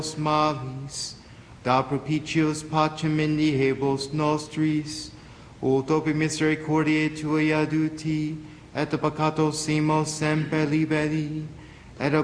malis, da propitios pacem indihebos nostris, ut ope misericordiae tuae aduti, et peccatos semos semper liberi, et